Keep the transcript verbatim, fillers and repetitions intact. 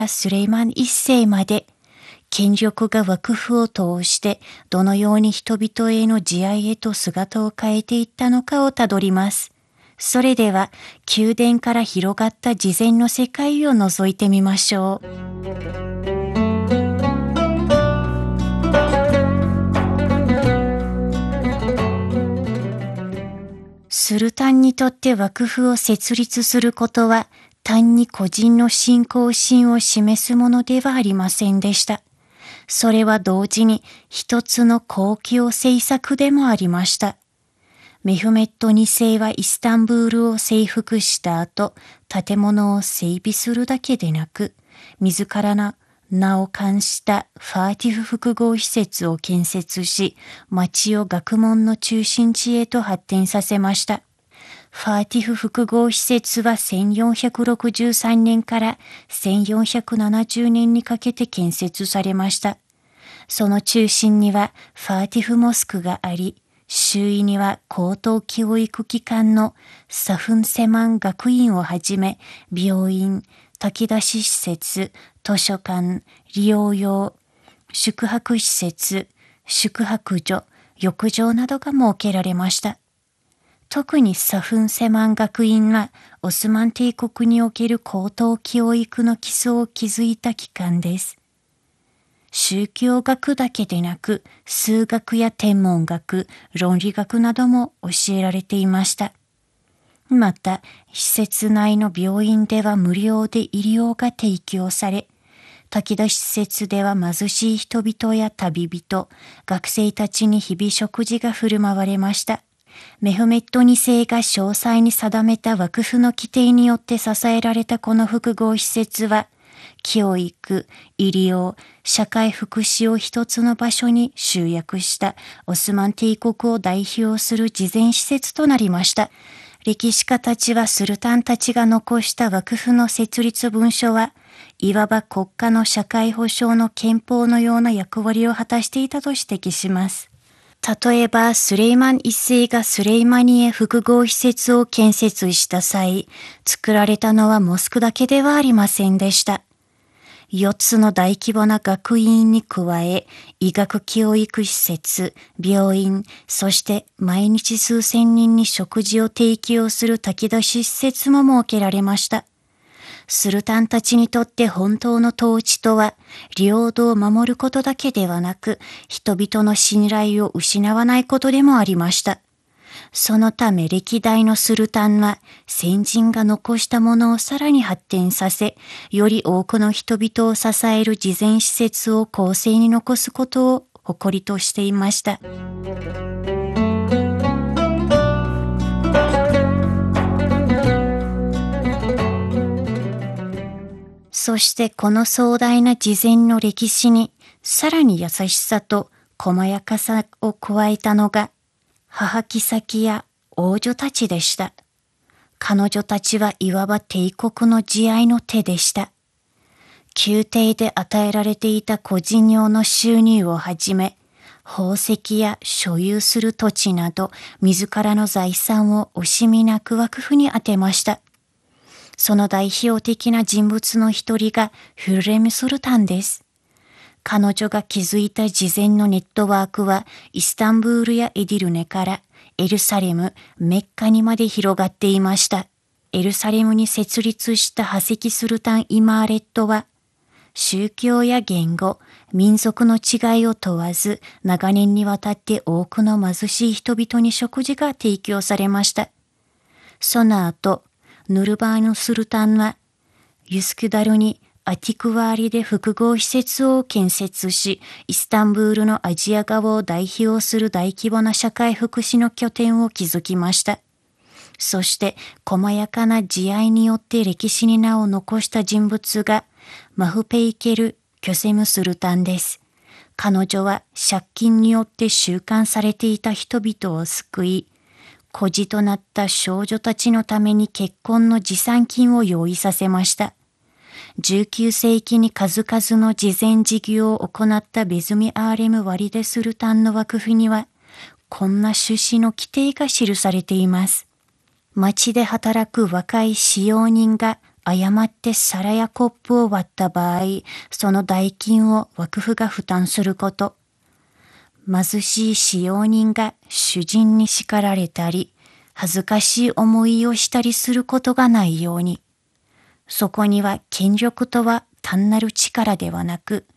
スレイマン一世まで、権力が幕府を通してどのように人々への慈愛へと姿を変えていったのかをたどります。それでは宮殿から広がった慈善の世界を覗いてみましょう。スルタンにとって幕府を設立することは単に個人の信仰心を示すものではありませんでした。それは同時に一つの公共政策でもありました。メフメットに世はイスタンブールを征服した後、建物を整備するだけでなく、自らの名を冠したファーティフ複合施設を建設し、町を学問の中心地へと発展させました。ファーティフ複合施設はせんよんひゃくろくじゅうさんねんからせんよんひゃくななじゅうねんにかけて建設されました。その中心にはファーティフモスクがあり、周囲には高等教育機関のサフンセマン学院をはじめ、病院、炊き出し施設、図書館、利用用、宿泊施設、宿泊所、浴場などが設けられました。特にサフンセマン学院はオスマン帝国における高等教育の基礎を築いた機関です。宗教学だけでなく、数学や天文学、論理学なども教えられていました。また、施設内の病院では無料で医療が提供され、炊き出し施設では貧しい人々や旅人、学生たちに日々食事が振る舞われました。メフメットに世が詳細に定めた幕府の規定によって支えられたこの複合施設は、教育、医療、社会福祉を一つの場所に集約したオスマン帝国を代表する慈善施設となりました。歴史家たちはスルタンたちが残した幕府の設立文書はいわば国家の社会保障の憲法のような役割を果たしていたと指摘します。例えばスレイマン一世がスレイマニエ複合施設を建設した際、作られたのはモスクだけではありませんでした。よっつの大規模な学院に加え、医学教育施設、病院、そして毎日数千人に食事を提供する炊き出し施設も設けられました。スルタンたちにとって本当の統治とは、領土を守ることだけではなく、人々の信頼を失わないことでもありました。そのため歴代のスルタンは先人が残したものをさらに発展させ、より多くの人々を支える慈善施設を後世に残すことを誇りとしていました。そしてこの壮大な慈善の歴史にさらに優しさと細やかさを加えたのが母妃や王女たちでした。彼女たちはいわば帝国の慈愛の手でした。宮廷で与えられていた個人用の収入をはじめ、宝石や所有する土地など自らの財産を惜しみなく幕府に充てました。その代表的な人物の一人がフルレム・スルタンです。彼女が築いた慈善のネットワークはイスタンブールやエディルネからエルサレム、メッカにまで広がっていました。エルサレムに設立したハセキスルタン・イマーレットは宗教や言語、民族の違いを問わず長年にわたって多くの貧しい人々に食事が提供されました。その後、ヌルバーヌ・スルタンはユスクダルにアティクワーリで複合施設を建設し、イスタンブールのアジア側を代表する大規模な社会福祉の拠点を築きました。そして細やかな慈愛によって歴史に名を残した人物がマフペイケル・キョセム・スルタンです。彼女は借金によって収監されていた人々を救い、孤児となった少女たちのために結婚の持参金を用意させました。じゅうきゅう世紀に数々の慈善事業を行ったベズミ・アーレム・ワリデ・スルタンの幕府には、こんな趣旨の規定が記されています。町で働く若い使用人が誤って皿やコップを割った場合、その代金を幕府が負担すること。貧しい使用人が主人に叱られたり、恥ずかしい思いをしたりすることがないように。そこには権力とは単なる力ではなく、